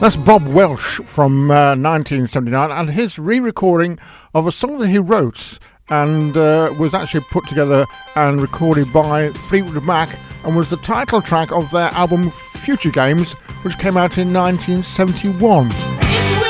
That's Bob Welch from 1979 and his re-recording of a song that he wrote and was actually put together and recorded by Fleetwood Mac and was the title track of their album Future Games, which came out in 1971.